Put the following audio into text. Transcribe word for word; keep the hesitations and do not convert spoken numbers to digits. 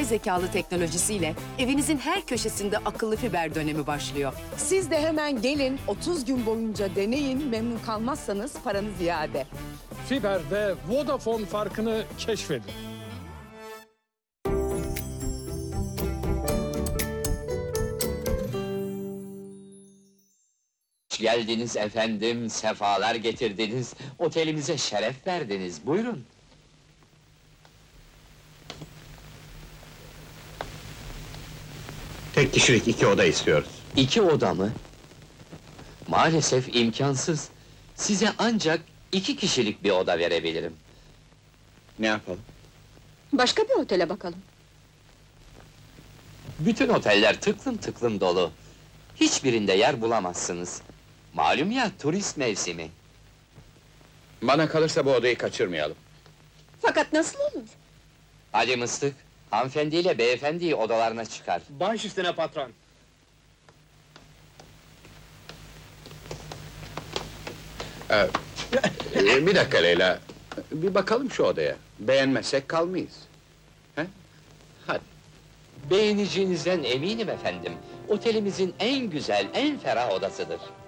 zekalı teknolojisiyle evinizin her köşesinde akıllı fiber dönemi başlıyor. Siz de hemen gelin, otuz gün boyunca deneyin, memnun kalmazsanız paranız iade. Fiber'de Vodafone farkını keşfedin. Hoş geldiniz efendim, sefalar getirdiniz. Otelimize şeref verdiniz, buyurun. Tek kişilik iki oda istiyoruz. İki oda mı? Maalesef imkansız. Size ancak iki kişilik bir oda verebilirim. Ne yapalım? Başka bir otele bakalım. Bütün oteller tıklım tıklım dolu. Hiçbirinde yer bulamazsınız. Malum ya, turist mevsimi. Bana kalırsa bu odayı kaçırmayalım. Fakat nasıl olur? Hadi Mıstık, hanımefendiyle beyefendiyi odalarına çıkar. Baş üstüne patron. Ee, e, bir dakika Leyla, bir bakalım şu odaya. Beğenmezsek kalmayız. He? Hadi. Beğeneceğinizden eminim efendim. Otelimizin en güzel, en ferah odasıdır.